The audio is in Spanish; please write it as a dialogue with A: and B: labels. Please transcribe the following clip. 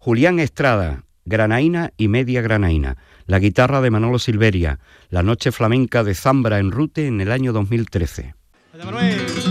A: Julián Estrada, granaína y media granaína. La guitarra de Manolo Silveria, la noche flamenca de Zambra en Rute en el año 2013.